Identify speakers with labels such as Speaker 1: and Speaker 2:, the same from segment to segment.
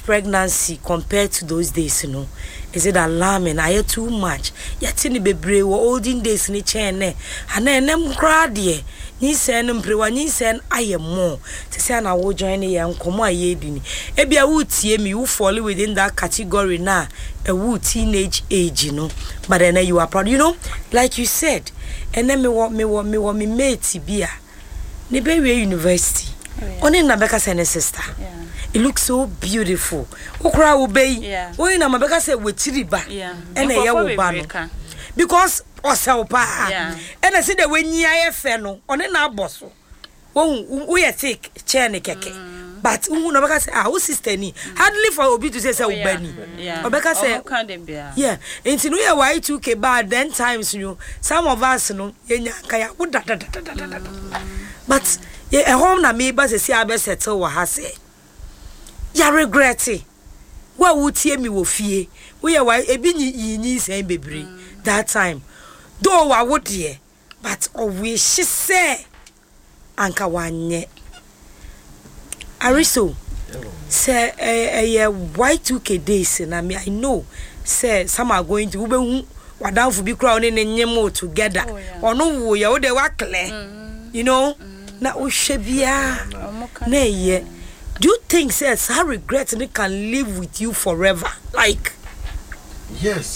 Speaker 1: pregnancy compared to those days, is it alarming? I hear too much. Yet in the baby olden days in the chain, and then them crowd ye. Ni send them pre one, ni send I am more. To say I will join the young come my yedini. Ebi a would see me who fall within that category now, a wood teenage age, But then you are proud, like you said. And then me mate Bia. Ni baby university. Only Nabeka send sister. It looks so beautiful. Okra obey. When Nabeka said with Chiriba. And a yawo ban. Because Oselpa. And I said that when ye are fellow on an abosso. Oh, we are thick, chairne keke. But Nabeka say, ah, sister ni. Hardly for Obi to say so Benny. Obeka say, yeah. And we are Y2K bad then times some of us kaya but a home na me ba se abe settle wa ha say ya regret it wa wutie mi wo fie we ya ebi nyi sen bebre that time do wa wo de but we she say anka wanye ariso say Y2K days na me I know say some are going to ube wadan fu bi kra oni ne nyemo together ono wo ya wo de wa clear na ushebia na ye. Do you think says I regret and it can live with you forever? Like
Speaker 2: yes.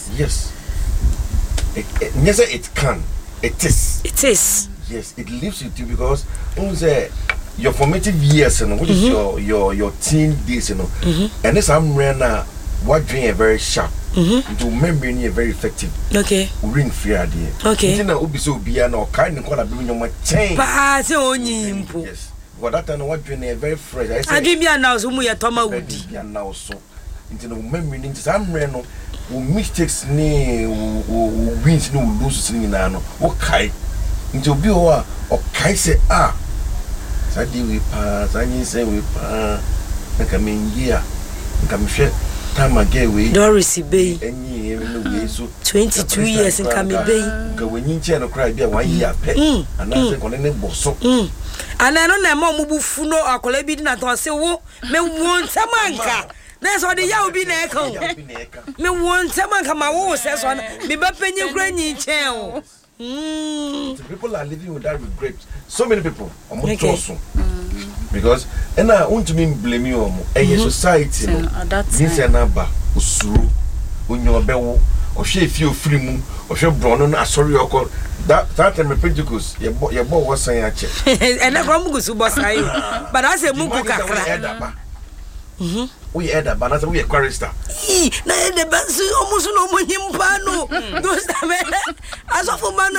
Speaker 2: It can. It is. Yes, it lives with you because your formative years, which is your teen days, and this I'm running what dream a very sharp. To memory very effective.
Speaker 1: Okay.
Speaker 2: Ring free idea.
Speaker 1: Okay.
Speaker 2: Tina ubi so be no kind of call bring your chain.
Speaker 1: Pa se onyi impo.
Speaker 2: Yes. But that time what dream very fresh.
Speaker 1: I dream ya now so mu ya toma wudi.
Speaker 2: Ya now so. Into no memory into some reno mistakes ni wins no lose ni na no. Okay. Into bi o a okay say sadi we pass anyi say we pass na kamengia nkamhwe time again
Speaker 1: Doris Bay
Speaker 2: enyi no so
Speaker 1: 22 years in Kamibay
Speaker 2: ga wenyi nche no cry bia 1 year pe anase kone ne boso
Speaker 1: ana no na ma mubufu no akola bi na to se wo me won tamanka na so de ya obi na eka me won tamanka ma wo se so na me ba penyi kura nyi nche o
Speaker 2: people are living with that regret. So many people because and I want to blame you on a society this number usuru onyo bewo o hwe fie free mu o hwe brono na sorry o that time me prejudicals your boy was saying ache
Speaker 1: and na from gusu boss ayo but I say muku kakra
Speaker 2: we had a banana we a chorister
Speaker 1: na the best almost no monimpa no those as of man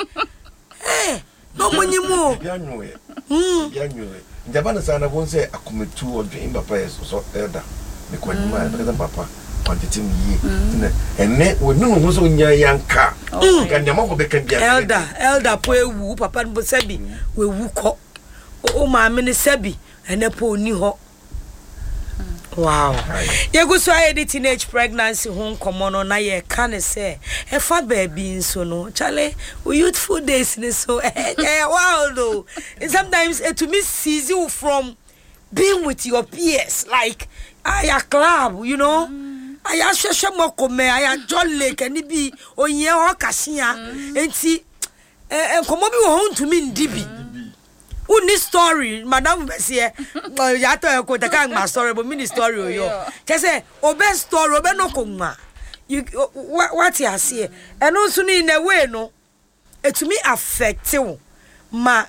Speaker 1: no monimo
Speaker 2: ya nyoe njabana sana won say akometu odwen papa so elder me kwanima because papa quantity me enne wonu so nya yanka kan nyama ko beka bia
Speaker 1: elder po ewu papa no sabi we wu ko o ma me ne sabi enne po oni ho. Wow. You go so I the teenage pregnancy home common na ye can say e fa baby so no chale youthful days ni so wow though. And sometimes to me sees you from being with your peers like I club I shwehwe mokome I jolly can be onye ho kasia enti enkomo bi wo ho to me ndibi uni story madam besie ya to ko ta kan ma story but mini story yo say obe story obe no ko ma you what you see and also in a way no it to me affect you ma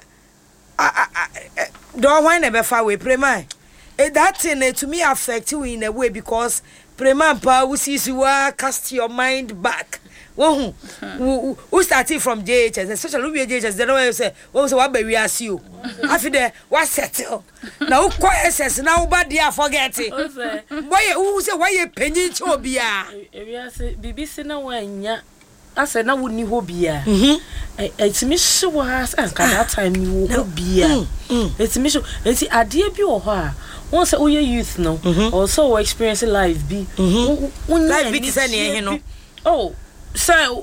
Speaker 1: do why never far away prema that thing to me affect you in a way because prema pa we see you cast your mind back. Who started from JHS, especially we JHS, they don't say, what we ask you. After that, what settle? Now, quiet says, now, but they are forgetting. Why, who say, why you penny to be BBC no one, I said, now wouldn't you be it's me sure has and that time you will be it's me sure it's a dear be once all your youth no also experiencing life be life be oh. So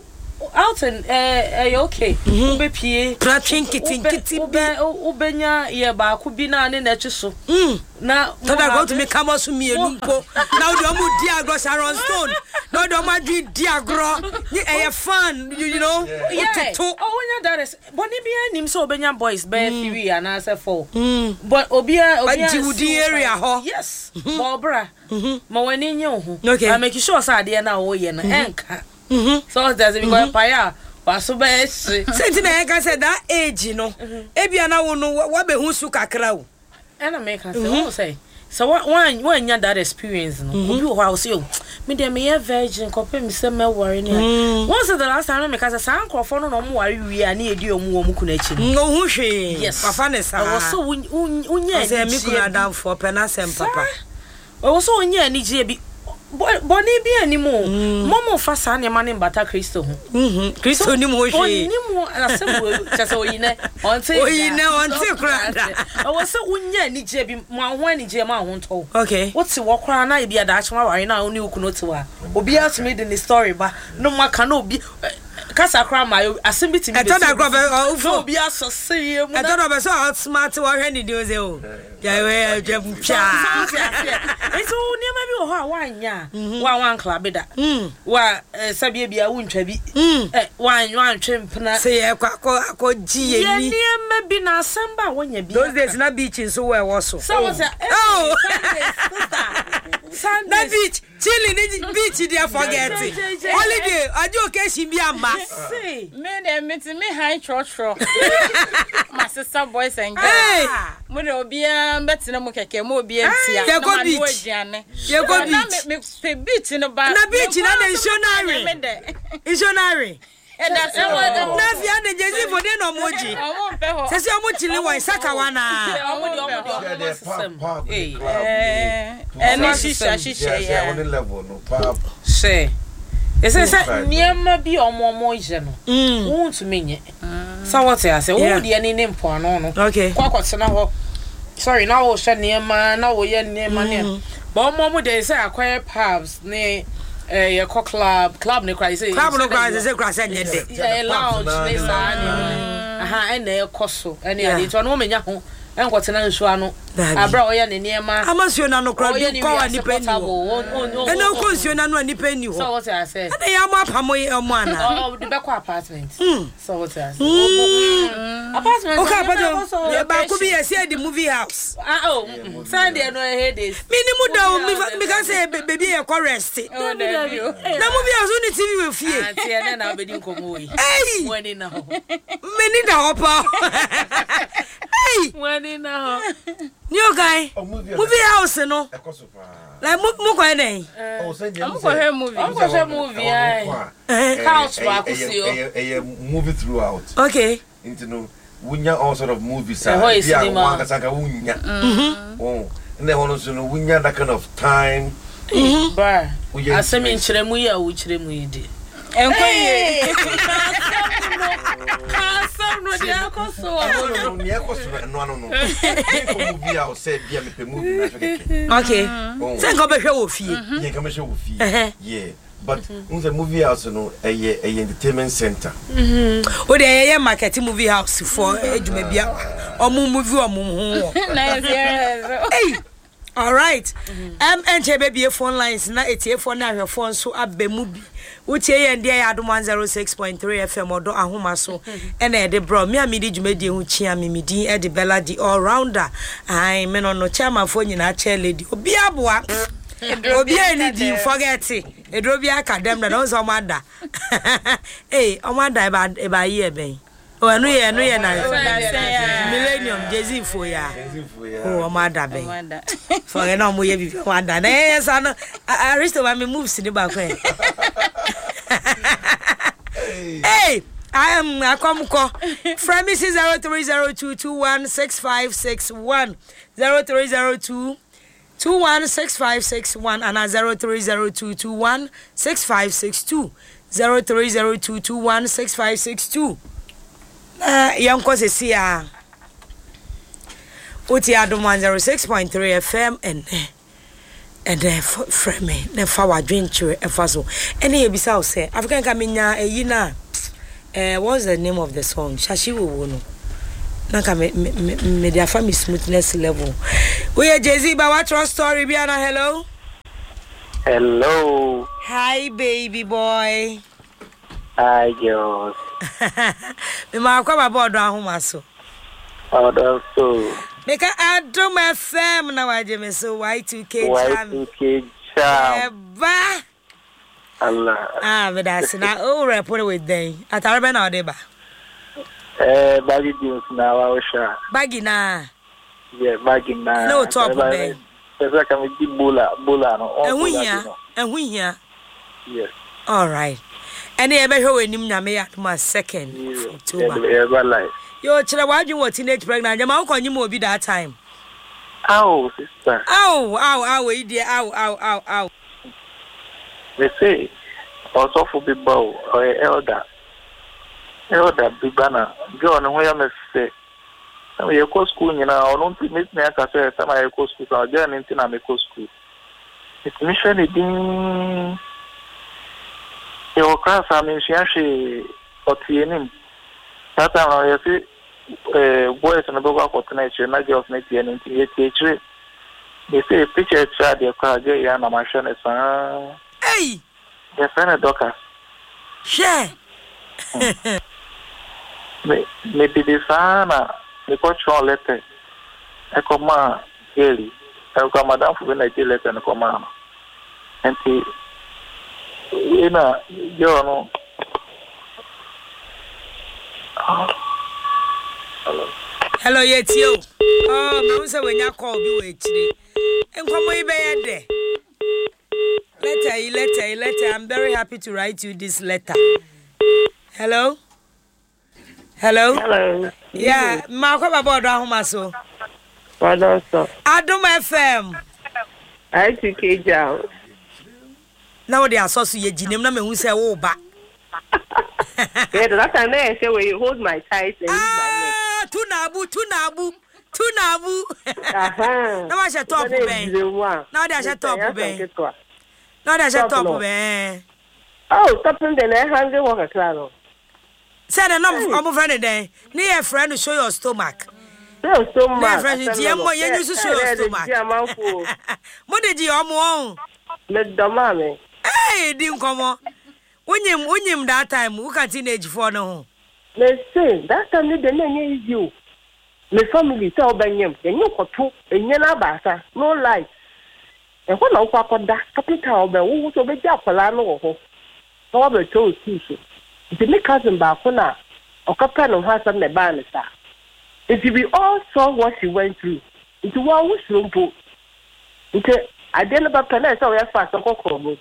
Speaker 3: out and okay. Ube pie.
Speaker 1: Pratching kitty.
Speaker 3: Ubenya ye ba kubi na ne na chiso. Na
Speaker 1: go to me come us me lumpo. Now the omu diagro Sharon Stone. No the omu diagro. You fun, you know.
Speaker 3: Yeah. Oh, that is. Boni bia nim so obenya boys be 3 and answer 4. But obia
Speaker 1: Judi area ho.
Speaker 3: Yes. Bobra. Ma wani nye ho.
Speaker 1: Okay.
Speaker 3: I make sure say ade na wo ye na enka. So does it go paya? Waso be hye.
Speaker 1: Senti na enka say that age no. Ebia na wo no wa be hu su kakra wo.
Speaker 3: And I make her say, what say? So one you that experience, no? You how say, me dem me virgin, copy me say me worry near. Once the last time I make us a sound crofon no more worry we are near you omu kunachi.
Speaker 1: No hu hwe.
Speaker 3: Yes.
Speaker 1: Papa ne sa.
Speaker 3: I was so unya
Speaker 1: say me kuna down for penasem papa.
Speaker 3: I was so unya ni je bi. Boni bi animo. Momo fa sa ne mane mbata Kristo ho.
Speaker 1: Kristo ni mo hwe.
Speaker 3: Oni mo asem chese oyine.
Speaker 1: Onte kura.
Speaker 3: I was so unya ni je bi mo ahwan ni je ma ho to.
Speaker 1: Okay.
Speaker 3: What's wo kra na e bia da achwa ware na oni ukuno tiwa. Obi else made in the story ba. No maka na obi kasa kra ma asem bitimi.
Speaker 1: I thought I go over
Speaker 3: obi aso see mu.
Speaker 1: I thought I was so smart wo hwe ni dio ze o. Ya we cha.
Speaker 3: Eso ni ma bi wo ho awanya. Wa club da. Wa sabia bia wuntwa bi. Wan twempna.
Speaker 1: Say e kwa ji ye ni.
Speaker 3: Ye ma bi na asamba wonya bi.
Speaker 1: Those days na beach so where was so.
Speaker 3: So was
Speaker 1: oh.
Speaker 3: Sunday.
Speaker 1: Na beach, chilling beach there forget it. Holiday, ajo occasion bi amba.
Speaker 3: See.
Speaker 4: Me high church. My sister boys and girls.
Speaker 1: Hey.
Speaker 4: Mo de obi am betina mo keke mo obi antia.
Speaker 1: Ye go beach. Ye go beach.
Speaker 4: Me beach no ba.
Speaker 1: Na beach na the missionary.
Speaker 4: And that's what
Speaker 1: na fi ade jezi for dey no moji. Se se omo chile wan saka wana.
Speaker 4: And shisha
Speaker 2: yeah. On the level no pap.
Speaker 3: Say. Ese say niema bi omo je no. Won't menye. So what I say, wo de ani ne mpo ano no.
Speaker 1: Okay.
Speaker 3: Kwakwatena ho. Sorry, now wo hwe niema, na wo ye niema ne. But omo dey say acquire pubs ne your club ne cry say
Speaker 1: club no cry say cry say nyede
Speaker 3: lounge ne sa ni and e koso and e to no menya ho enkotena nsu ano abra oya ne niema
Speaker 1: amasuo na no cry do ko ani pani ho e na ko nsuo na no ani pani ho
Speaker 3: so what I say
Speaker 1: and ya mo apamo omo ana
Speaker 3: oh the back apartment so what I say apartment
Speaker 1: okay but ba ko bi ese the movie house
Speaker 3: oh Sunday no head this
Speaker 1: minimu da me can say baby e ko rest
Speaker 3: na
Speaker 1: movie house on TV we fie
Speaker 3: auntie na na obedi nkomo yi
Speaker 1: hey
Speaker 3: wani na ho
Speaker 1: meni da hopa hey
Speaker 3: wani na ho
Speaker 1: new guy movie house no like mo ko eden
Speaker 4: I'm for her movie
Speaker 3: couch ba ko si o
Speaker 2: movie throughout
Speaker 1: okay
Speaker 2: into no wunya all sort of movies
Speaker 3: ya
Speaker 2: wanga saka wunya oh and then ono so no wunya that kind of time
Speaker 3: bar asemi nchiremu ya u chiremu yidi
Speaker 4: enkoye
Speaker 3: no dia koso
Speaker 2: no movie I said bia me pe movie na feke
Speaker 1: okay say go be hwe wo fie
Speaker 2: ye ka me hwe wo fie yeah but unse movie house no a entertainment center
Speaker 1: o de ye market movie house for eduma bia omu movie omu ho hey all right enche baby phone lines na etie phone na hwe phone so abemu bi utie ye ndie ya adom 106.3 FM odo ahoma so ena e de bro me amidi dwumadi hu chia mimidi e de bella di all rounder ai me no chairman fo nyina chair lady obi aboa obi ani di forget it edrobi academ na no so mada eh omada e ba ye ben o anu ye na millennium jezi fo ya o omada ben for na mo ye bi omada na yes ano aristo ba me moves ni ba kwen hey I am akomko from Mrs. 0302216561 0302216561 and 0302216562 0302216562 yanko se sia oti adom 106.3 FM and from me na fa wadwenkyere efa so ene ye bisa wo se African ka menya eyi na What's the name of the song? Shashi wo no. Naka me their family smoothness level. We are Jay-Z, but what's your story, Biana? Hello.
Speaker 5: Hello.
Speaker 1: Hi, baby boy.
Speaker 5: Hi, girls.
Speaker 1: Me ma kwa babo do ahomaso.
Speaker 5: So.
Speaker 1: Make Adom FM na waje me so Y2K jam.
Speaker 5: Y2K jam.
Speaker 1: Eba.
Speaker 5: Allah.
Speaker 1: But that's na o report with them. Atarabe na odeba.
Speaker 5: Baggy jeans na wa osha.
Speaker 1: Baggy na.
Speaker 5: Yeah, baggy na.
Speaker 1: No top be.
Speaker 5: Pesa kama di bola no.
Speaker 1: Ehu hia.
Speaker 5: Yes.
Speaker 1: All right. Any ebe hwe nim nyame ya ma second October.
Speaker 5: Ever life.
Speaker 1: Yo chere wadwin what teenage pregnant. Jama ukonyim obi that time.
Speaker 5: Ow, sister.
Speaker 1: Ow, idiot. Ow.
Speaker 5: They say also for people or elder big banner. Go on where I say. Some you go school, you know, I don't think me I can say some I go school. I get anything I make school. It's mission is being your class. I mean, she or TNM. That time I see boys and above for tonight. She not just make anything. They say picture child your car get ya na machine is
Speaker 1: Hey.
Speaker 5: Yes, I doctor.
Speaker 1: Share.
Speaker 5: Maybe this ana the control letter. I come early. I come madam for when I tell letter and come on. And you know, you know.
Speaker 1: Hello, Yetio. Oh, me say when you call me we chire. Enkomo ibe ye de. Letter. I'm very happy to write you this letter. Hello. Yeah, ma kwa baba do ahomaso.
Speaker 6: What so?
Speaker 1: Adom FM.
Speaker 6: Y2K jam.
Speaker 1: Now they are so ye ginem na me hu say wo ba.
Speaker 6: Yeah, that time I say where you hold my tight and use my neck.
Speaker 1: Tunabu. Now I should top ben. Now they should top ben. Now they should top ben.
Speaker 6: Oh, stopping the neck hungry walk a clown.
Speaker 1: Say the number of friend then. Near friend to show your stomach.
Speaker 6: No, so much.
Speaker 1: Friend, you use to show your stomach. What did you omo?
Speaker 6: Let the mommy.
Speaker 1: Hey, didn't come on. Unyim that time, who can teenage for no?
Speaker 6: Let's say that time the name is you. My family tell Benyam, and you got two, and Yana Bassa, no light. And when I walk on that capital, but who was over there for Lano? However, told teaching. It's a cousin Bakuna, or Captain has on the banister. If we all saw what she went through, it's one who's lumpo. I didn't about Penna, so I fast a cocoa. Was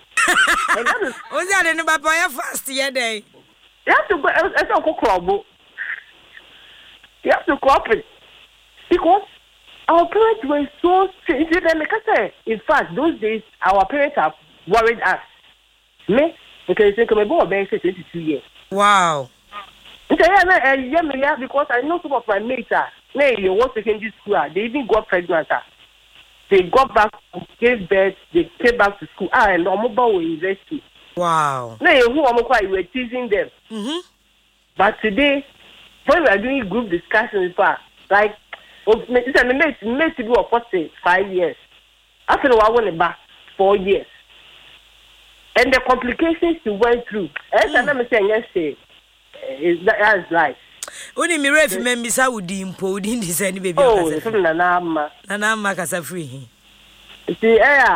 Speaker 1: that in about my fast yesterday?
Speaker 6: You have to go as a cocoa. You have to cooperate. Because our parents were so strange. In fact, those days, our parents have worried us. Me, because they come about 22 years.
Speaker 1: Wow.
Speaker 6: Because I know some of my mates are. They were secondary school. They even got pregnant. They got back, gave birth, they came back to school. And mobile were university.
Speaker 1: Wow.
Speaker 6: Who were teasing them. But today, when we are doing group discussions, like, made to do a 45 years. After a while, I went back 4 years. And the complications you went through, as I'm saying, yesterday, that's life.
Speaker 1: Only me ref me bisa udi impo udi ndi se ni baby
Speaker 6: okasa. Oh, from Nana
Speaker 1: kasa free.
Speaker 6: See,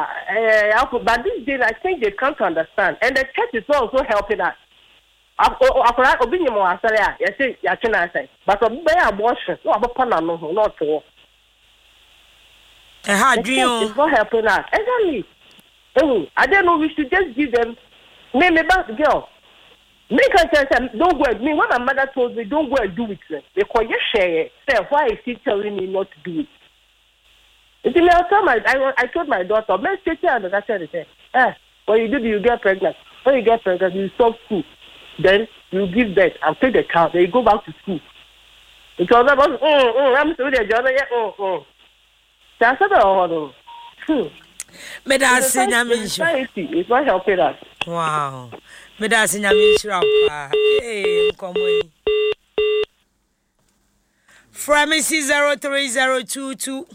Speaker 6: but these days I think they come to understand, and the church is also helping us. After obeying more, I say, I can say, but obey abortion, no, not to. It's not helping us. Exactly. Oh, I don't know. We should just give them name about the girl. Make her say, don't go. Me, when my mother told me, don't go and do it. They call you share. Say, why is she telling me not to do it? I told my daughter, let's take care of the said, when you do, you get pregnant. When you get pregnant, you stop school. Then you give birth and take the child. Then you go back to school. Because I'm still there. That's not all. Society is not helping us.
Speaker 1: Wow. Me da se nyame nshira pa. Nkomo. From 03022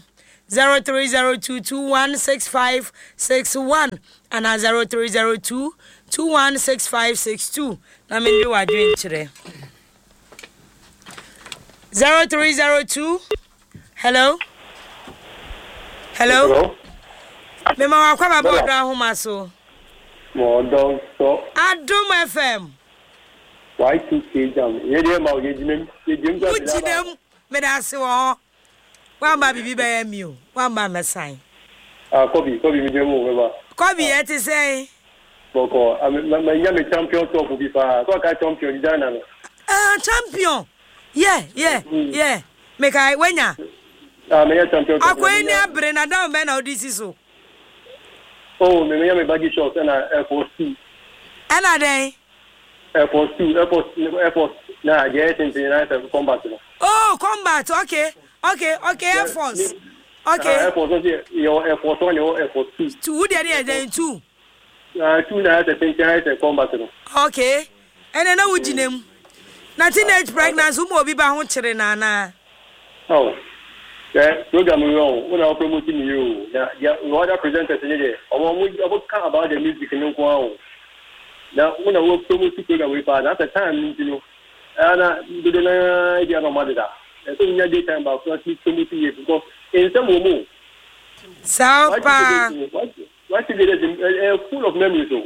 Speaker 1: 03022216561 and 03022216562. Na me ndi wadwen kire. 0302. Hello. Hello. Mema wakwa baba odo ahoma so.
Speaker 7: Mo don so.
Speaker 1: Adom FM.
Speaker 7: Y2K jam. Ye dey ma ye jinem. Ye jim go.
Speaker 1: Ujinem me da se wo. Wa ma bibi ba ya mi o. Wa ma mesan.
Speaker 7: Kobi mi jem mo baba.
Speaker 1: Kobi e ti say.
Speaker 7: Boko, ma nya me champion top bi fa. Ko ka champion jana no.
Speaker 1: Champion. Yeah. Make I wenya.
Speaker 7: Me nya champion.
Speaker 1: Akwa ni abre na down be na odisi so.
Speaker 7: Oh, me nya me baggy shorts na Air Force 2.
Speaker 1: Ana den.
Speaker 7: Air Force 2, Air Force. Na, yes, in combat.
Speaker 1: Oh, combat. Okay, Air Force. Okay.
Speaker 7: Air Force, your Air Force 1, your Air Force 2.
Speaker 1: 2, then 2.
Speaker 7: 2 na the thing combat.
Speaker 1: Okay. And then now ujinem. Na teenage pregnancy mo bi ba ho kire na.
Speaker 7: Oh. Yeah, program we are promoting you. Yeah, other presenters in there. About about the music in Nko. Now, when I work promoting program we at the time, you know, and do the idea no matter that. So in the daytime about promoting because in some moment.
Speaker 1: Saupa.
Speaker 7: What is it? Full of memories. So,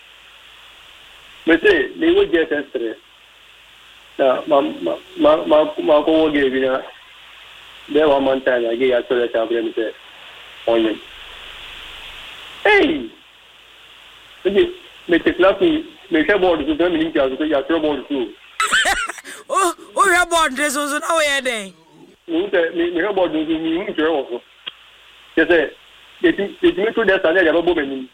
Speaker 7: but say they would get stress. Now, my co gave you. There one man time I gave a toilet and said, "On hey, me take nothing. Me share board to them in India because you are trouble too."
Speaker 1: Oh, we have board this also now we are there.
Speaker 7: Me have board to me in India also. Yes, sir. It me to that Sunday about women.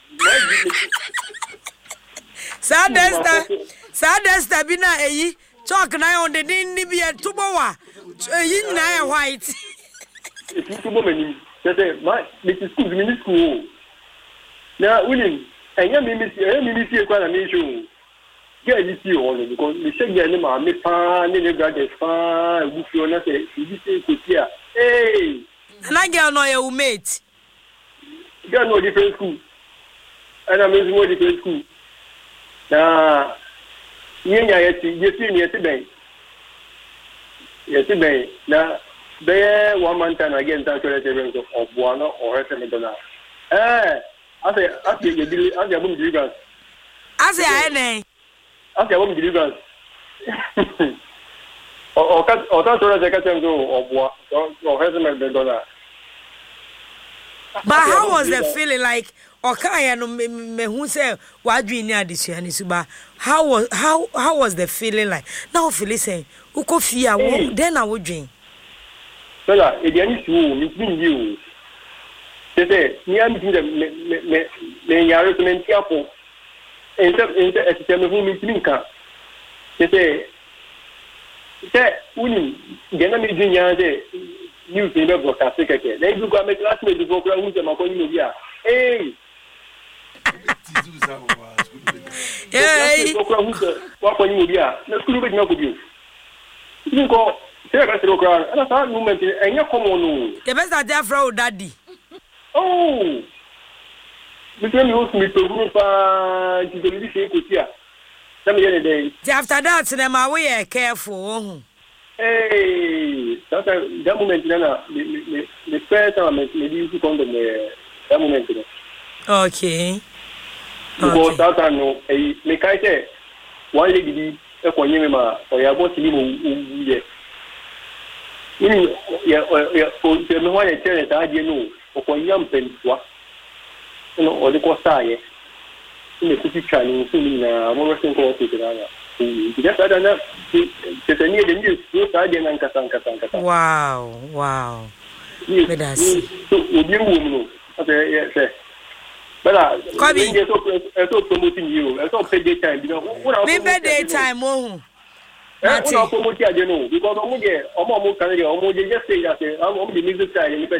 Speaker 1: Sadesta bina eyi talk na on the ni bi tubowa. Eyi na white.
Speaker 7: It is women. Yes, sir. My this is school. Now, William, and you miss you quite an issue. Get this you all because we check the name of me pan, and the fine, which you not say, you say, here. Hey,
Speaker 1: and I get no your mate.
Speaker 7: You got no different school. And I'm in more different school. Now, you see me at the bank. Yes, the bank. Now, there 1 month and again, that's what I of one or a $7. I say, you woman deliverance.
Speaker 1: I say, I name.
Speaker 7: I woman deliverance. Or that's what I can do or has $7.
Speaker 1: But how was the feeling like? Okay, no me who say what do you need this year? Nisuba. How was the feeling like? Now feeling say, "Uko fear." Then I would drink.
Speaker 7: Well, it is you. Meeting you. They say, "Me am me yaro to me tiapo." Enter tell me who meeting ka. They say, "Uni, gena me jinya say." News in the broadcast. Then you go make classmates to go who's the Maconi here. Hey!
Speaker 1: Hey!
Speaker 7: What when you here? Let's go with you. You go, say a restaurant, and a third moment, and you come on.
Speaker 1: The best idea for daddy.
Speaker 7: Oh! Between you, Smith, to group, to the leadership here. Some day.
Speaker 1: After that, them are we careful.
Speaker 7: Hey, that moment, the first time maybe you come to that moment.
Speaker 1: Okay.
Speaker 7: Because that time, no, make I say, one lady, a Quanima, or your boss, you for the one I tell it, I didn't know, or for young pen, what? You know, or the Costa, in the city Chinese, I'm working for it. Just I don't know. Near the news,
Speaker 1: wow. Yes.
Speaker 7: So, would you woman? Okay, yes. But I so promoting you. I saw pay daytime.
Speaker 1: Maybe daytime. Oh,
Speaker 7: that's not promoting. I don't know because I'm just say that I'm the music side in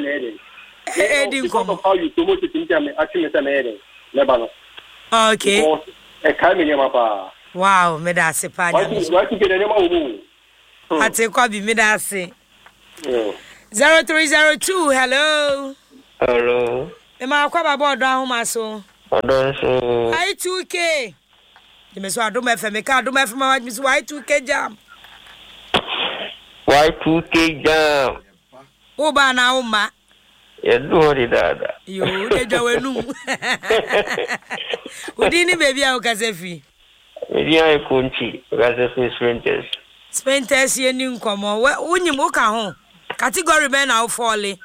Speaker 7: the because of how you promote it in Germany, actually, Lebanon.
Speaker 1: Okay.
Speaker 7: e ka me nyama pa
Speaker 1: wow me da se pa nya
Speaker 7: wa ti ke nyama wo
Speaker 1: ate kwa bi me da se 0302 hello ma kwa baba odo ahoma so
Speaker 8: odo so
Speaker 1: I2K me so adom FM ka adom FM ma me so I2K jam
Speaker 8: Y2K jam
Speaker 1: o ba na o ma
Speaker 8: ye do ri dada
Speaker 1: yo de jawenu udini baby a o kasefi
Speaker 8: me ai kunchi kasefi sprinters
Speaker 1: ye ni nkomo wonyim o ka ho category be na o fall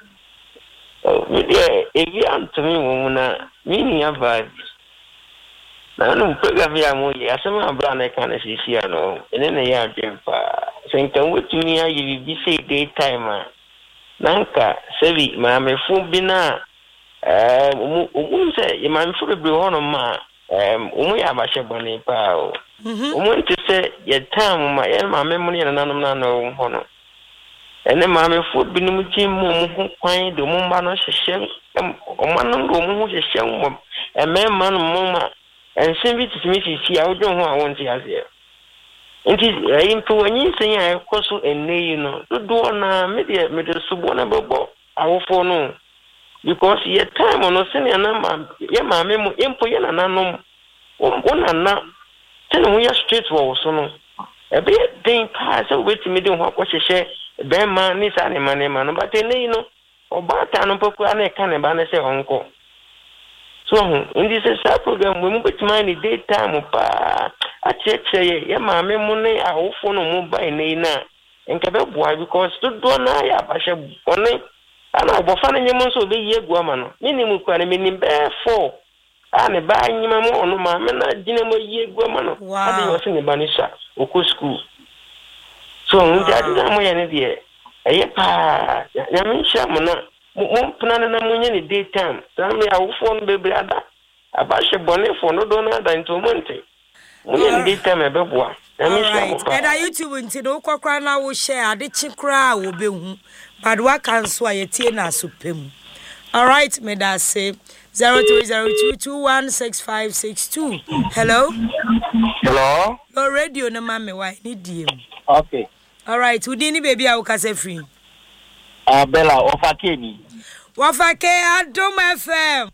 Speaker 8: evi antumi wo na mini aba na no program ya mo ya asema abra na ka na sisi ano ene na ya adwempa senka wotumi ayi bi say daytime nanka sebi ma me fu bi na umunse ye ma mfu bebre hono ma umu ya ba shebone pa o umunte se ye time ma ye ma me mu ne nanom na no hono ene ma me fu bi no mu mu kwan de mu ba no hyehye o ma no mu hyehye mu ma no mu ma ensin bi timi sisi a odwo ho a wonti ase nti into anyi sen ya koso enne no do na me de subo na bebo awofo no because ye time no sene na ma ye ma me mu empo ye na nanom ona na tene mu ya straight for so no e be den pa so wetimi de ho akohyehyɛ be ma ni sa ne ma no but enne no obata no poku ana ka ne ba na se onko so in this program we move to any daytime pa a check ye ma me mu ne awofo no mu ba ni na enka be boa because to do na ya ba hye bone ana obofa na nyem nso be ye gu ama no ni mu kwa na me ni be 4 ana ba nyima mo ono ma me na gine mo ye gu ama no ade yo se ne ba ni sha oko school so nti ade na mo ye ne de eye pa ya me sha mo na mo plan na munye ni daytime sam ya wo phone bebre ada abashe bone phone do na ada into monte munye ni daytime e beboa na mi sha mo pa
Speaker 1: eda YouTube nti do kwakra na wo share ade chikra wo behu but wa cancel ayetie na asopem all right me da say 0302216562 hello no radio na mame why ni diem
Speaker 9: okay
Speaker 1: all right udini baby a wo kasa free
Speaker 9: Bella Ofakeni.
Speaker 1: Wafake Adom FM.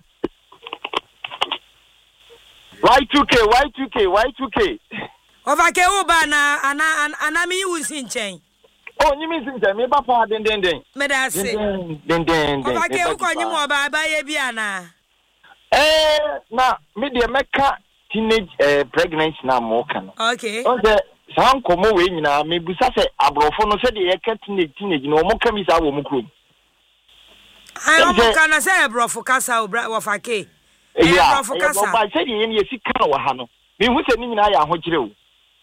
Speaker 9: Y2K.
Speaker 1: Wafake Uba na anami usinchen.
Speaker 9: Oh, you mean since me papa den.
Speaker 1: Me da se.
Speaker 9: Den.
Speaker 1: Wafake ukonyi mo ba ye bia na.
Speaker 9: Na me de meka teenage pregnancy na mo kan.
Speaker 1: Okay.
Speaker 9: Okay. San komo we nyina me busa se abrofo no se de ye ka teenage no mo kami sa wo mo krom
Speaker 1: ai mo kana se abrofo kasa wafake abrofo kasa
Speaker 9: ba se de ye si kan wa ha no me hu se ni nyina ya ahokire o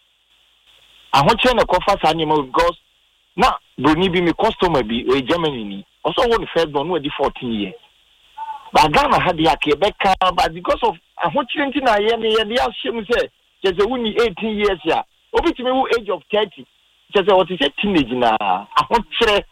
Speaker 9: ahokire na kofa sa ni mo because na broni bi me customer bi o Germany ni also won first born no di 14 years ba Ghana ha de akebeka but because of ahokire ntina ye de ahyem se je wuni 18 years ya obitimi wu age of 30 just what is a teenage na ahokyere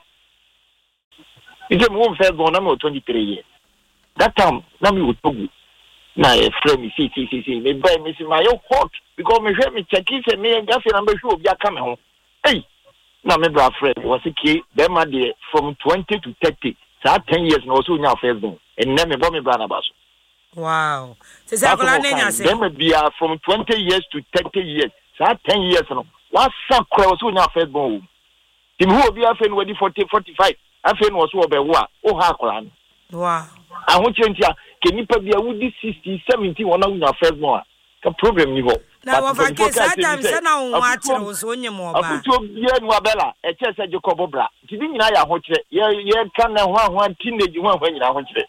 Speaker 9: ije mo first born na me 23 years that time na me wotogu na e frame me see me buy me see my hot because me hwe me check say me nga fe na be hwe obi aka me ho hey na me bra friend was okay be ma dey from 20 to 30 so 10 years na also nya first born and na me bo me bra na baso
Speaker 1: wow se say akola nenya say
Speaker 9: them be from 20 years to 30 years 10 years no what some cross on your first born him who be afen wedi 40 45 afen was wo be wo a o ha akora no
Speaker 1: wow
Speaker 9: aho chentia ke nipa bia wudi 60 70 wona wo your first born ka problem ni ho
Speaker 1: na wa fa ke sa time se na wo atire wo so onye mo ba
Speaker 9: akuto bia nu abela e che se Jacob bra ti bi nyina ya ho kire ye kan na ho teenage ho nyina ho kire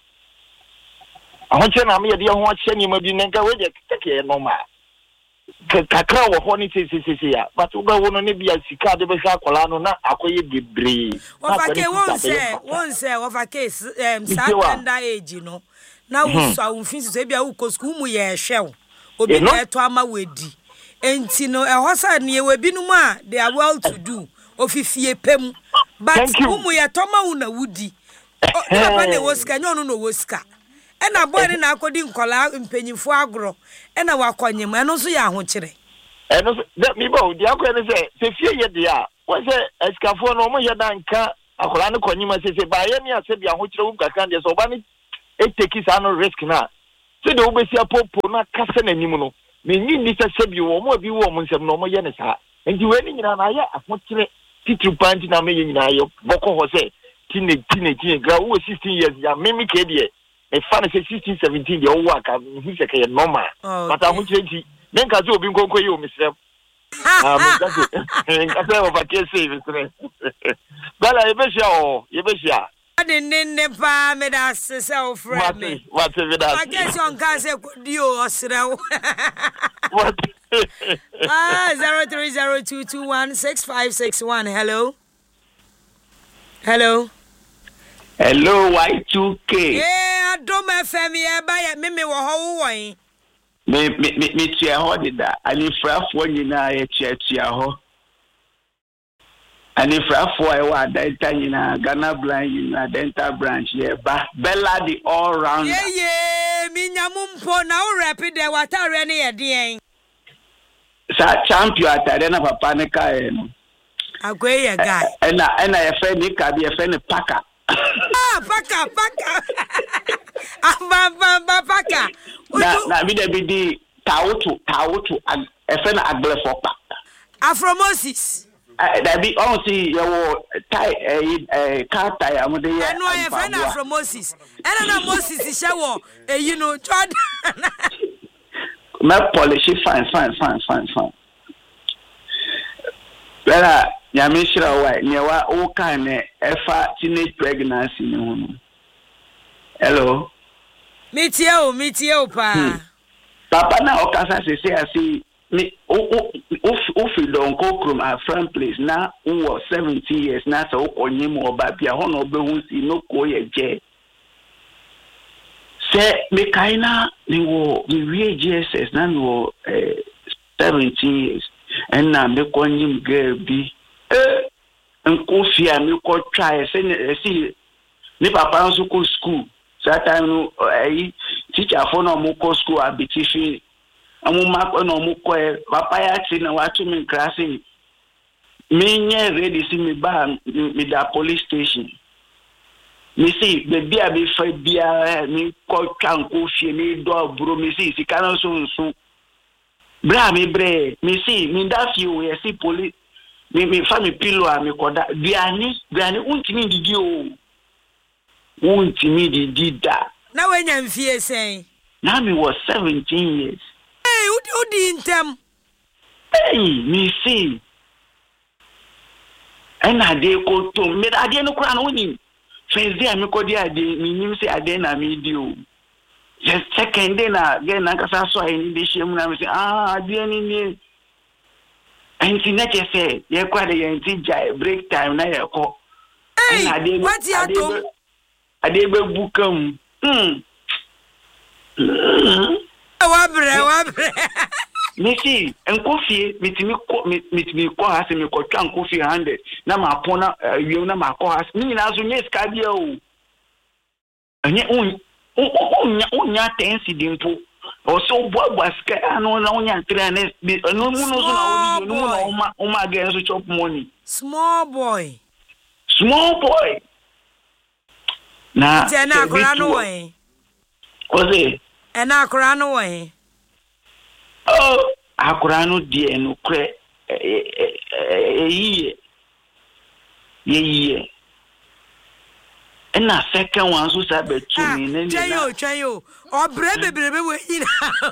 Speaker 9: aho kire na me ye de ho kire ni ma bi nka we je take normal kakra wo ho ni sisi ya but uga wono ne bia sika de be hwa akola no na akoye bebre
Speaker 1: wafake wonse wafake tender age no na wo so awunfin so bia wo ko school mu ye hwew obi na eto ama wedi enti no ehosa ne we binum a they are well to do ofifie pem but umu ye to ma wo na wudi o ba ne wo sika nyo no wo sika ena boy ne na akodi nkola mpanyimfo agro ena wakonyem eno so ya ahokyere
Speaker 9: eno me bo dia ko ne se fie ye dia wo se eskafo no mo ye danka akola ne konyima se ba ye ni ase bia ahokyere wo kaka de so ba ne eteki sa no risk na se de wo besi apopo na kase na nim no me nyi ni se bi wo mo bi wo mo nsem no mo ye ne sa enti we ni nyina na ye ahokyere titru panti na me ye nyina ye boko ho se teenage gra wo 16 years ya mimi ke de e fa na 16 17 de wo aka hu se ke normal but ahokyere nti men ka zo obi nkonko ye o misrem me ka zo nka se o ba ke se misrem bala ye be sha
Speaker 1: ne pa me da se o friend me
Speaker 9: what me da
Speaker 1: I guess on can say dio osrew
Speaker 9: what
Speaker 1: 0302216561 hello
Speaker 10: Y2K
Speaker 1: adom fm ye ba ye me wo ho won
Speaker 10: me tia ho dida ani frafo nyina ye tia ho ani frafo e wa data nyina Ghana branch nyina dental branch ye ba Bella the all round
Speaker 1: ye mi nyamumpo na wo rapid de watare ne ye den
Speaker 10: sa champion atare na papa ne kai no
Speaker 1: agwe ye guy
Speaker 10: ena ye fe ni ka bi ye fe ni paka
Speaker 1: paka paka
Speaker 10: na bi de bi di tawutu efe na agblefo pa
Speaker 1: Afromosis
Speaker 10: da bi on si ye wo tai car tie amode ye
Speaker 1: eno ye fe na Afromosis ena na Moses she wo you know Jordan
Speaker 10: me polish fine Bella nyamishira wa nyewa o kan efa teenage pregnancy ni hu. Hello.
Speaker 1: Metie o pa.
Speaker 10: Papa na okasa se asi me o feel don ko krom a friend place na wo 17 years na so onyim oba bia ho na obehu si no ko ye je. Se me kaina ni wo we GSS na wo 17 years and na me konyim girl bi nkofia me ko try say see ni papa nso ko school that time no teacher for no mo ko school abitifi amu makọ no mo ko papa ya ti na watu me class me nye ready see me ba me da police station me see baby abi fa bia me ko twa nkofia me do bro me see sika no so bra me bre me see me da fi we see police me fa me pillow a me koda biani untimi didi o untimi didi da
Speaker 1: na wenya mfie sen
Speaker 10: na me was 17 years
Speaker 1: hey udi intem
Speaker 10: hey me see ana de ko to me ade no kura no ni fezi a me kodi ade me nim se ade na me di o just second day na get na kasa so ai ni de shemu na me say ade ni enti na che say ye kwa de ye enti jai break time na ye ko
Speaker 1: hey what you do
Speaker 10: ade be bukam
Speaker 1: wabre
Speaker 10: me see enkofie mitimi ko ha se me ko twa enkofie 100 na ma pona wiem na ma ko ha ni nyina so nye ska bia o anye unya tensi dimpo o so boagwa ska anu na unya trene no mu no so na odi no mu na o ma get so chop money
Speaker 1: small boy
Speaker 10: na
Speaker 1: tena akora no we
Speaker 10: oze
Speaker 1: ena akora no we
Speaker 10: akora no die no kre ye ena second one so say be to me ne
Speaker 1: chayo obre bebrebe we yina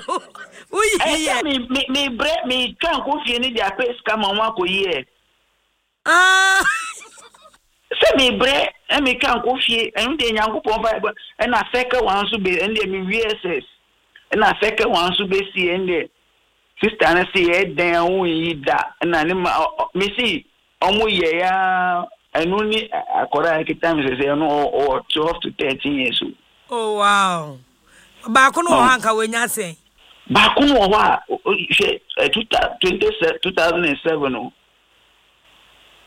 Speaker 1: uyi
Speaker 10: me bre me twan ko fie ni dia pay scam anwa ko ye se me bre e me kan ko fie en de nyankopon fa ena second one so be en de me VSS ena second one so be si en de sister na si e den o yi da na ni me si omo ye ya enu ni akora kita me se no o 12 to 13 years
Speaker 1: oh wow ba ko no hanka wenya sen
Speaker 10: ba ko no wa 2007 no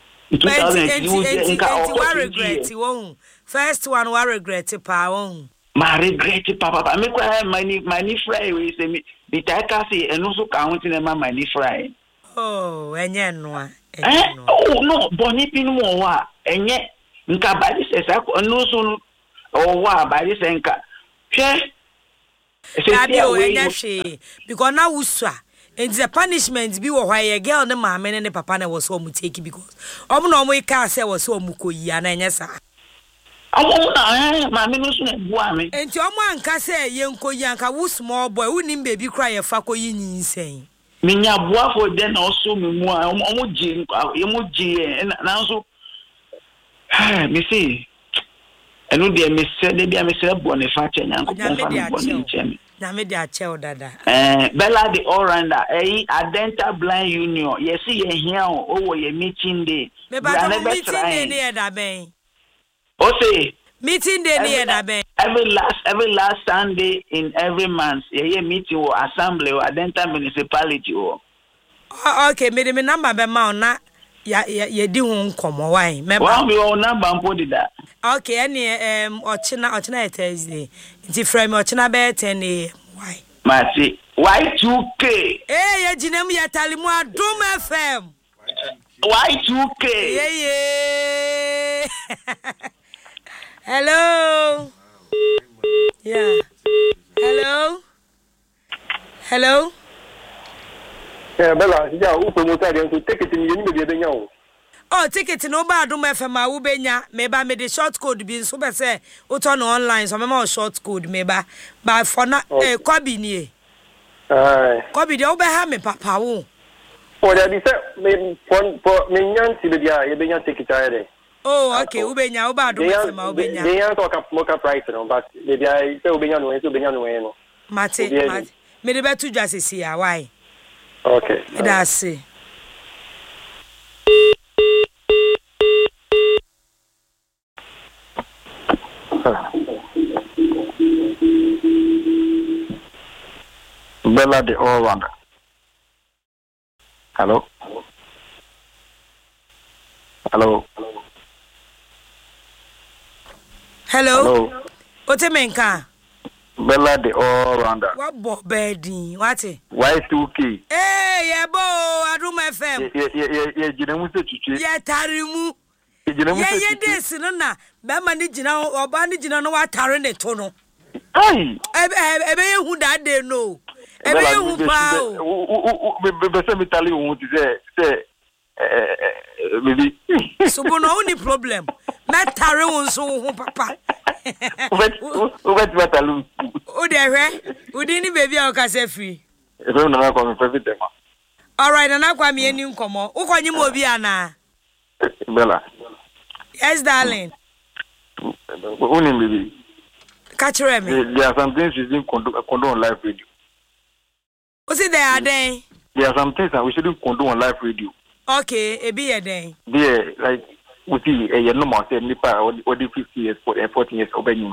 Speaker 1: 2008 regret won first one wa regret pa won
Speaker 10: ma regret papa me kwa money fry we say me take say eno so count na ma money fry
Speaker 1: oh enye no
Speaker 10: oh no boni pin mo wa enye nka ba di se sa eno so o wa ba di se nka hwe
Speaker 1: Abio enye hwe because na wusua and the punishment be why a girl the mama and the papa na was so mu take because no mo ka say was so mu koyi ana enye sa
Speaker 10: mama no so na bua me
Speaker 1: enti omo anka say ye nkoyi anka wo small boy unim baby cry ye fa koyi nyinsen
Speaker 10: minya bua for den also me mu omo je na so me say enu de me say de bia me say bo ne fa che nyanko fa me bo ne che
Speaker 1: na me de ache dada
Speaker 10: Bella the all-rounder Adenta Blind Union yes ye here o ye meeting day
Speaker 1: me ba meeting day near da ben
Speaker 10: o say
Speaker 1: meeting day near da ben
Speaker 10: every last Sunday in every month ye meeting or assembly or Adenta municipality o
Speaker 1: okay me number be ma na ya di hu nkomo wan me ba
Speaker 10: wa me o number mpo di da
Speaker 1: okay any ochina Thursday nti frame ochina be 10 why
Speaker 10: mati Y2K
Speaker 1: ya jinam ya talimu Adum FM
Speaker 10: Y2K
Speaker 1: yeah hello yeah hello
Speaker 7: Bella ya u promoter dem to ticket ni ni be be nya o
Speaker 1: oh ticket no ba Adum FM a wo benya me ba me the short code bi so be say o turn online so me ma short code me ba for na kwabi ni kwabi de o be ha me papa wo
Speaker 7: o da bi say me for me nyanti be dia ye be nya ticket ayre
Speaker 1: oh okay wo benya wo ba Adum FM a wo benya
Speaker 7: de yan to ka moka price no but de dia say wo benya no no
Speaker 1: mate me de be tu dwa sesi ya why
Speaker 7: okay
Speaker 1: that's it.
Speaker 9: Bella the all-rounder. Hello.
Speaker 1: Otemenka.
Speaker 9: Bella the all-rounder.
Speaker 1: What bo bedin? What?
Speaker 9: Y2K.
Speaker 1: Yeah, bo Adum FM.
Speaker 9: Yeah, jinemu se chichi.
Speaker 1: Yeah, tarimu.
Speaker 9: Yeah,
Speaker 1: this no na. Be ma ni jina oba ni jina no wa tare ne to no.
Speaker 9: Ai.
Speaker 1: Ebe ye hu that day no. Ebe ye hu pa o.
Speaker 9: Be se mi tali hu ti say baby.
Speaker 1: So no any problem. Na tare won so hu papa.
Speaker 9: Wait talu.
Speaker 1: O de hwe. Udi ni baby a o ka se free.
Speaker 9: Ebe na ko me perfect dem.
Speaker 1: All right, na kwa me ani nkomo. Ukonyi mo obi ana.
Speaker 9: Bella.
Speaker 1: Yes, darling.
Speaker 9: Unim baby.
Speaker 1: Catch me.
Speaker 9: There are some things you didn't condone on live radio.
Speaker 1: What's it there, then?
Speaker 9: There are some things that we shouldn't condone on live radio.
Speaker 1: Okay, it be a day.
Speaker 9: Yeah, like we see a normal say nipa or the 50 years for 14 years obeying.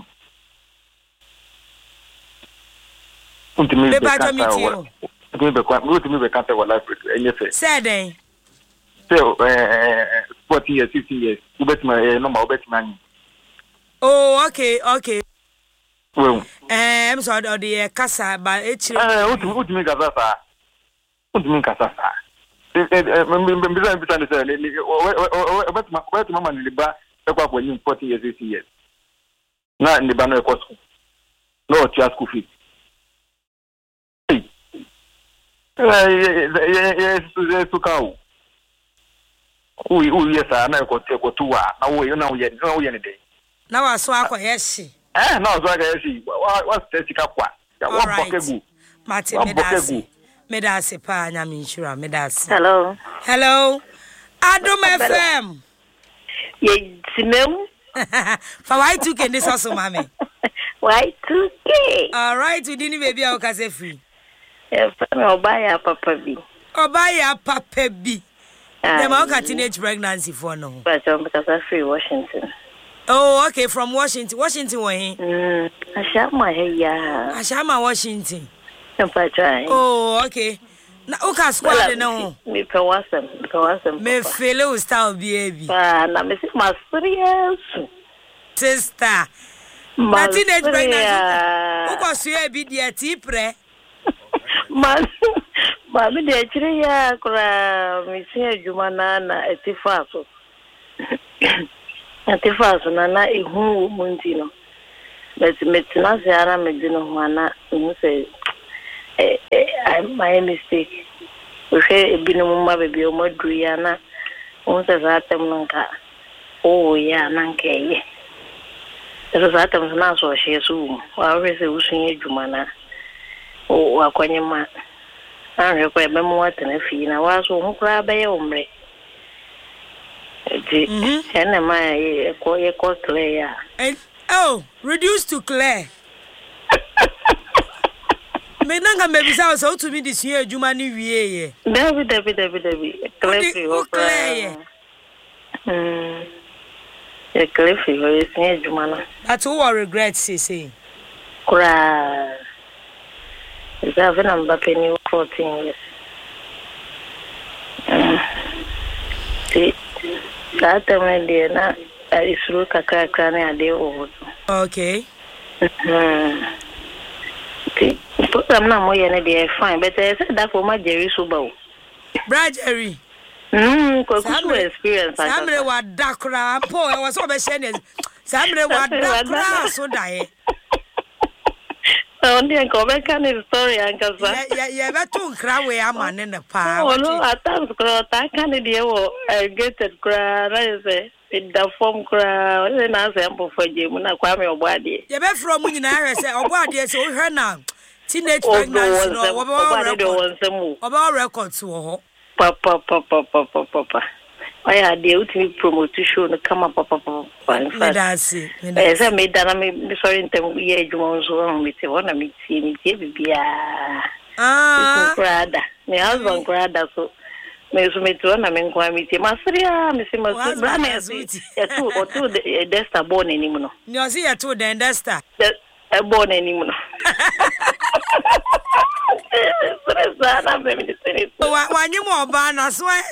Speaker 1: Be back to meet you.
Speaker 9: We can't what live radio. And yes,
Speaker 1: say day.
Speaker 9: So 14 years, 15 years. You bet my normal bet man.
Speaker 1: Oh, okay.
Speaker 9: Well,
Speaker 1: I'm sorry, the casa, but it's
Speaker 9: what me casa. What me casa. But mama in the bar, when you 40 years, 50 years. Not in the banner cost. No, just school fee. Yes, to cow. Yes, I never got to go to war. Now, you know, yet, no, any day.
Speaker 1: Now I saw a yes.
Speaker 9: No, so I see. What's the Sikapa?
Speaker 1: All right. Martin Medasi pa nyami insura Medasi. Hello. Adum FM.
Speaker 11: Ye simem.
Speaker 1: For Y2K this also mami.
Speaker 11: Y2K.
Speaker 1: All right, we didn't baby o ka se free.
Speaker 11: Obaya papa bi. Dem o ka teenage pregnancy for no. But because I free Washington.
Speaker 1: Oh, okay, from Washington. Washington where?
Speaker 11: Ashama here.
Speaker 1: Ashama Washington.
Speaker 11: Oh,
Speaker 1: okay. Na uka squad no.
Speaker 11: Me pewasem.
Speaker 1: Me feel style baby.
Speaker 11: Na me say my serious.
Speaker 1: Sister. Na teenage pregnancy. Uko suye bi dia ti pre.
Speaker 11: Mami de chire ya kura misi adwuma na etifaso. Etifaso na ihu munti no. Metina se ara medino ho ana hu say my mistake. We say ebinu mma bebi o maduru ya na hu say zatem nka. Oh ya na nkeye. Eso zatem na so hye so. Wa we say usunye adwuma na. O akwanyema. Anre kwa bemu watena fi na waso hu kra be ye omre. Ene ma ye ko clear ya.
Speaker 1: Oh, reduce to clear. Me nanga me bisa so to me this year adwuma ni wie ye.
Speaker 11: David. Clear. E clear fi ho ye adwuma na.
Speaker 1: That's what regret say.
Speaker 11: Kura. Is that when I'm back in 14 years? That time when they na is look kakra na dey over.
Speaker 1: Okay.
Speaker 11: Program na mo ye na dey fine, but I said that for my Jerry Suba.
Speaker 1: Bra Jerry.
Speaker 11: Ko experience.
Speaker 1: Samre wa dakra po e was so be share. Samre wa dakra so dae.
Speaker 11: Only a comment can story uncle.
Speaker 1: Yeah, but two cry we are man in the power.
Speaker 11: Oh, no, at times, I can't get it cry. In the form cry, and I sample for Jim when I come your body. You bet from when I say, oh, body is all her now. Teenage pregnancy, about records to Papa. I had the ultimate promotion to come up, Papa.
Speaker 1: That's
Speaker 11: it. As I made that, I'm sorry, in terms of age, one with one of me, see, brother. My husband, brother, so. Miss Metron, I mean, Masteria, Miss Brana, or two, the Desta born anymore.
Speaker 1: You see, a two, then Desta.
Speaker 11: A born anymore.
Speaker 1: One you more ban as well.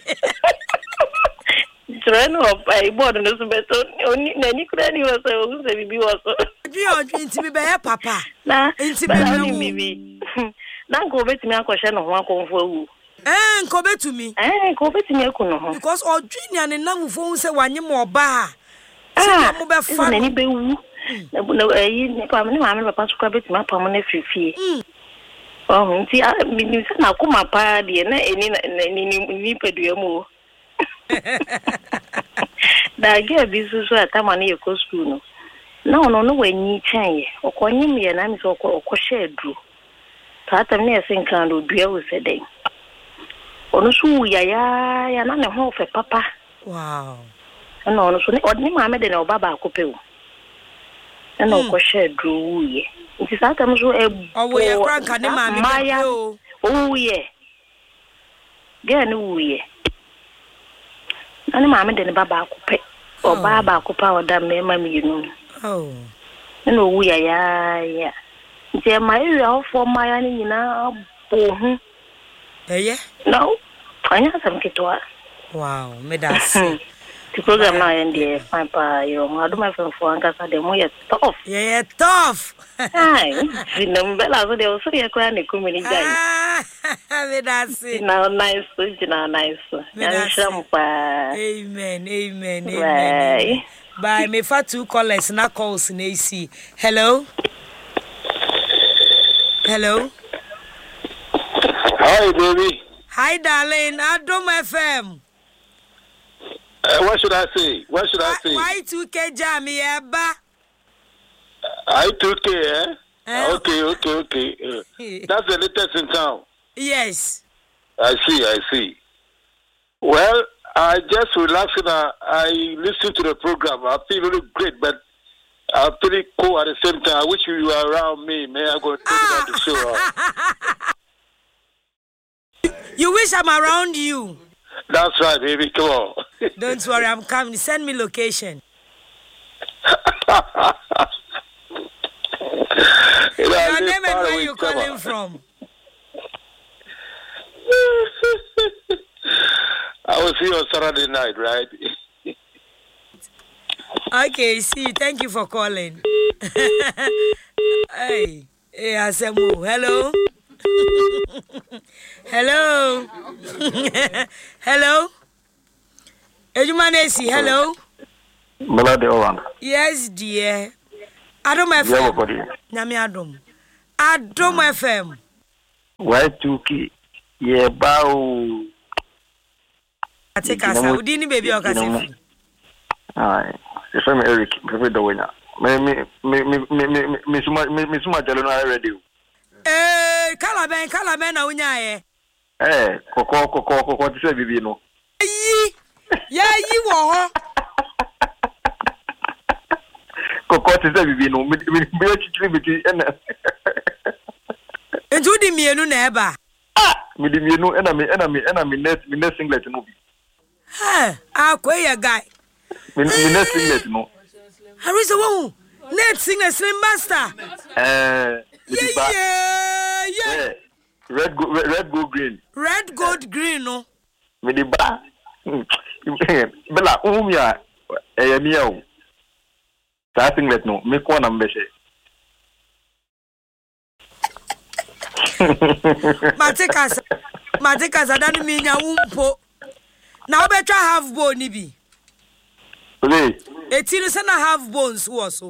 Speaker 11: Treno I born no beto oni na ni kura ni was o se bibi was
Speaker 1: bi o nti bi be papa
Speaker 11: na nti be ni bibi na ko betimi akọhye no ho akonfo awu
Speaker 1: nko betumi
Speaker 11: ko betimi akuno ho
Speaker 1: because odwenya ne namfo se wanye mo ba se mo be fa
Speaker 11: na ni be wu na yi ne pa me ma me papa so ka betimi apam na frifie oh nti mi se na ko mapa de na eni ni pedua mu da ge bisu so atama na ye ko school no no wanyi chen ye okonyi me na mi so okọhye adu tata me ese nkan do dua wo se den onu su ya na ne ho fe papa
Speaker 1: wow
Speaker 11: na onu so ne odni ma me de na obaba akope wo na okọhye adu ye nti tata me so
Speaker 1: owo ye kra nka ne ma me
Speaker 11: o ye ge ne wo ye ani maame de ne baba akope o baba akopa o da me ma mi nu no wu ya nti ma iri ofo ma ya ni nyina bo hu no anya sam kitwa
Speaker 1: wow me das
Speaker 11: the program na end there fine pa yo ma do my friend for anka sa de mo ye tough
Speaker 1: tough
Speaker 11: ai sinambela so de o so ye kwa ne kumini jai
Speaker 1: me das
Speaker 11: now nice
Speaker 1: amen bye me fa two callers na calls na AC hello
Speaker 12: hi baby
Speaker 1: hi darling Adom FM
Speaker 12: what should I say
Speaker 1: Y2K jam ba
Speaker 12: I2K okay that's the latest in town.
Speaker 1: Yes.
Speaker 12: I see. Well, I just relaxed and I listened to the program. I feel really great, but I'm pretty cool at the same time. I wish you were around me, man. I'm going to take about
Speaker 1: the show. You wish I'm around you?
Speaker 12: That's right, baby. Come on.
Speaker 1: Don't worry, I'm coming. Send me location. Your name and where you calling from?
Speaker 12: I will see you on Saturday night, right?
Speaker 1: Okay, see. Thank you for calling. Hey, Asemu. Hello. Hello. Hello. Ejumanesi, hello.
Speaker 13: Melody Owan.
Speaker 1: Yes, dear. Adom FM. Nyami Adom. Adom FM.
Speaker 13: Why tuki? Ye bao.
Speaker 1: Ateka sa udini baby okasefu.
Speaker 13: Aye. If I'm Eric, prefer the winner. Me suma jalo na radio.
Speaker 1: Kalaben na unya ye.
Speaker 13: Koko tise bibi no.
Speaker 1: Yi wo ho.
Speaker 13: Koko tise bibi no. Me chichiri biti ena.
Speaker 1: Entu di mienu na eba.
Speaker 13: Me di mienu ena me net singlet no bi.
Speaker 1: Akwe guy.
Speaker 13: Me net singlet no.
Speaker 1: Harisa wo. Net singlet slim master. Yeah.
Speaker 13: Red gold green.
Speaker 1: Red gold green no.
Speaker 13: Me di ba. Bela umya eyemia o. Sa singlet no me ko na mbeshe.
Speaker 1: Matekasa danu mi nya umpo. Na obetwa half bone ni bi.
Speaker 13: Ole.
Speaker 1: Etiru se na half bones wo so.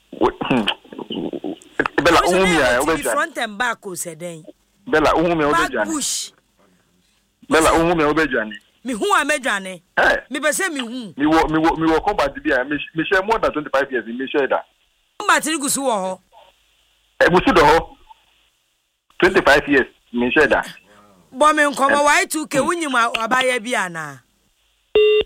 Speaker 13: Bella umia
Speaker 1: obeja. Front and back o se den.
Speaker 13: Bella umia obeja.
Speaker 1: Bush.
Speaker 13: Bella umia obeja ni.
Speaker 1: Mi hu amedwane. Mi be se mi hu.
Speaker 13: Mi wo combat bia me share more than 25 years me share that.
Speaker 1: Combat ni gusu wo ho.
Speaker 13: Gusu do ho. 25 years me share that.
Speaker 1: Bo me nkomo Y2K wunyim abaye bia na.